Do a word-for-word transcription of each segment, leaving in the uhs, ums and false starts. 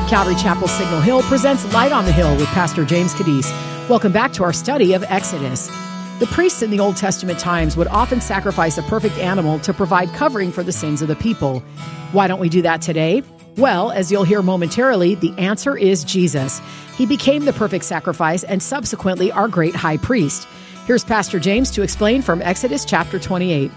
Calvary Chapel Signal Hill presents Light on the Hill with Pastor James Cadiz. Welcome back to our study of Exodus. The priests in the Old Testament times would often sacrifice a perfect animal to provide covering for the sins of the people. Why don't we do that today? Well, as you'll hear momentarily, the answer is Jesus. He became the perfect sacrifice and subsequently our great high priest. Here's Pastor James to explain from Exodus chapter twenty-eight.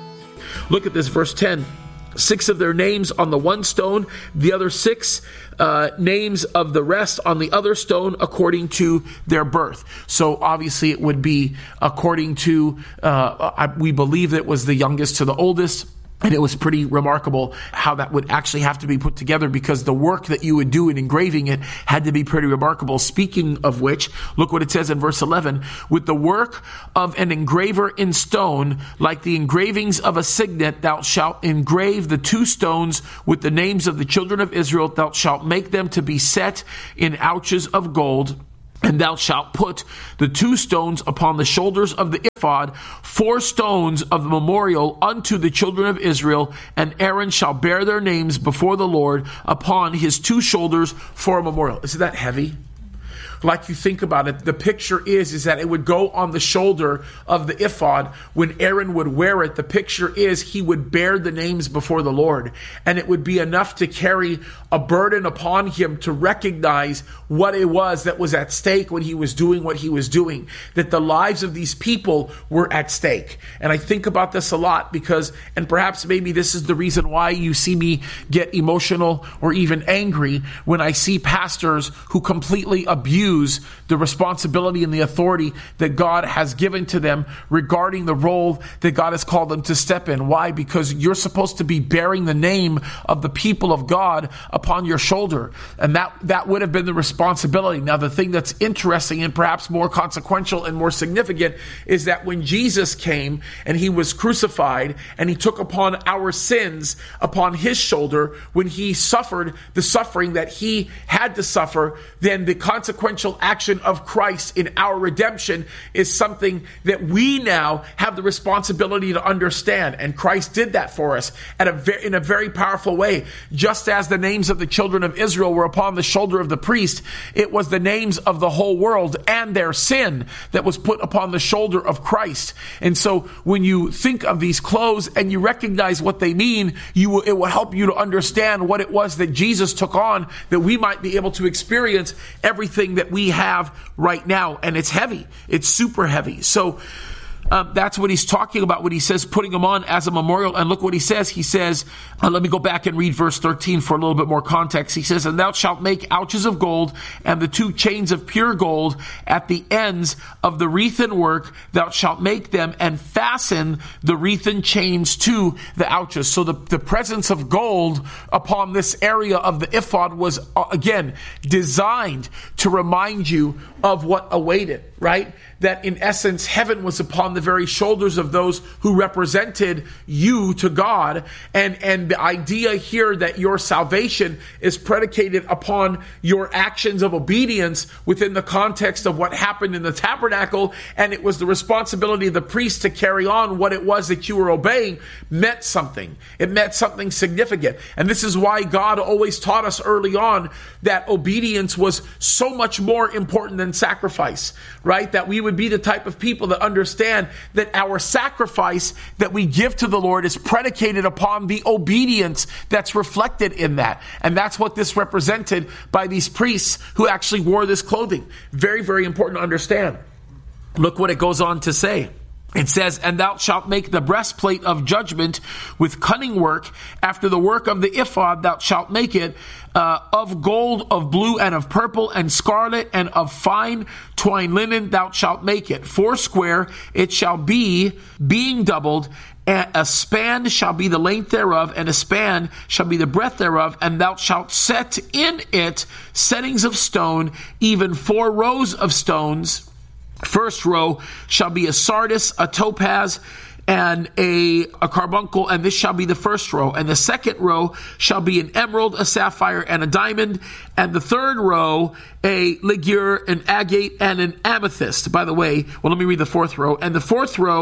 Look at this, verse ten. Six of their names on the one stone, the other six uh, names of the rest on the other stone according to their birth. So obviously it would be according to, uh, we believe it was the youngest to the oldest. And it was pretty remarkable how that would actually have to be put together, because the work that you would do in engraving it had to be pretty remarkable. Speaking of which, look what it says in verse eleven. With the work of an engraver in stone, like the engravings of a signet, thou shalt engrave the two stones with the names of the children of Israel. Thou shalt make them to be set in ouches of gold. And thou shalt put the two stones upon the shoulders of the ephod, four stones of the memorial unto the children of Israel, and Aaron shall bear their names before the Lord upon his two shoulders for a memorial. Isn't that heavy? Like you think about it, the picture is, is that it would go on the shoulder of the ephod. When Aaron would wear it, the picture is he would bear the names before the Lord. And it would be enough to carry a burden upon him to recognize what it was that was at stake when he was doing what he was doing. That the lives of these people were at stake. And I think about this a lot because, and perhaps maybe this is the reason why you see me get emotional or even angry when I see pastors who completely abuse the responsibility and the authority that God has given to them regarding the role that God has called them to step in. Why? Because you're supposed to be bearing the name of the people of God upon your shoulder. And that, that would have been the responsibility. Now, the thing that's interesting and perhaps more consequential and more significant is that when Jesus came and he was crucified and he took upon our sins upon his shoulder, when he suffered the suffering that he had to suffer, then the consequential action of Christ in our redemption is something that we now have the responsibility to understand. And Christ did that for us at a ve- in a very powerful way. Just as the names of the children of Israel were upon the shoulder of the priest, it was the names of the whole world and their sin that was put upon the shoulder of Christ. And so when you think of these clothes and you recognize what they mean, you will, it will help you to understand what it was that Jesus took on, that we might be able to experience everything that we have right now. And it's heavy. It's super heavy. So um, that's what he's talking about when he says putting them on as a memorial. And look what he says. He says, uh, let me go back and read verse thirteen for a little bit more context. He says, and thou shalt make ouches of gold and the two chains of pure gold at the ends of the wreathen work. Thou shalt make them and fasten the wreathen chains to the ouches. So the, the presence of gold upon this area of the ephod was, uh, again, designed to remind you of what awaited, right? That in essence, heaven was upon the very shoulders of those who represented you to God. And, and the idea here that your salvation is predicated upon your actions of obedience within the context of what happened in the tabernacle, and it was the responsibility of the priest to carry on what it was that you were obeying, meant something. It meant something significant. And this is why God always taught us early on that obedience was so much more important than sacrifice, right? That we would be the type of people that understand that our sacrifice that we give to the Lord is predicated upon the obedience that's reflected in that. And that's what this represented by these priests who actually wore this clothing. Very, very important to understand. Look what it goes on to say. It says, and thou shalt make the breastplate of judgment with cunning work. After the work of the ephod, thou shalt make it uh, of gold, of blue, and of purple, and scarlet, and of fine twined linen. Thou shalt make it foursquare. It shall be, being doubled, and a span shall be the length thereof, and a span shall be the breadth thereof. And thou shalt set in it settings of stone, even four rows of stones. First row shall be a sardis, a topaz, and a, a carbuncle, and this shall be the first row. And the second row shall be an emerald, a sapphire, and a diamond. And the third row, a ligure, an agate, and an amethyst. By the way, well, let me read the fourth row. And the fourth row,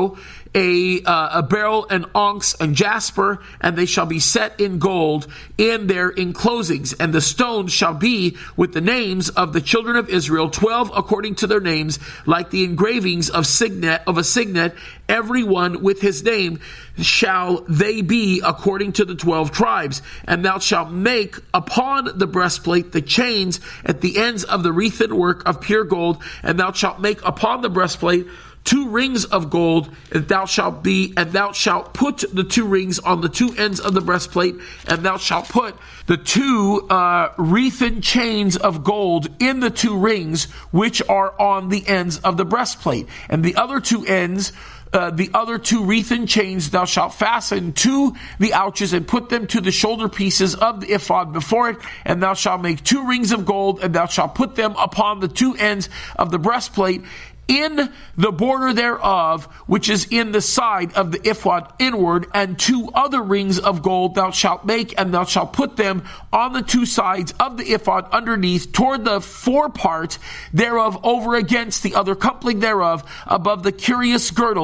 a, uh, a beryl, and onyx, and jasper, and they shall be set in gold in their enclosings. And the stones shall be with the names of the children of Israel, twelve according to their names, like the engravings of signet of a signet, every one with his name shall they be according to the twelve tribes. And thou shalt make upon the breastplate the chains at the ends of the wreathen work of pure gold, and thou shalt make upon the breastplate two rings of gold, and thou shalt be, and thou shalt put the two rings on the two ends of the breastplate, and thou shalt put the two uh, wreathen chains of gold in the two rings which are on the ends of the breastplate, and the other two ends. Uh, the other two wreathen chains thou shalt fasten to the ouches, and put them to the shoulder pieces of the ephod before it. And thou shalt make two rings of gold, and thou shalt put them upon the two ends of the breastplate, in the border thereof, which is in the side of the ephod inward. And two other rings of gold thou shalt make, and thou shalt put them on the two sides of the ephod underneath, toward the forepart thereof, over against the other coupling thereof, above the curious girdle.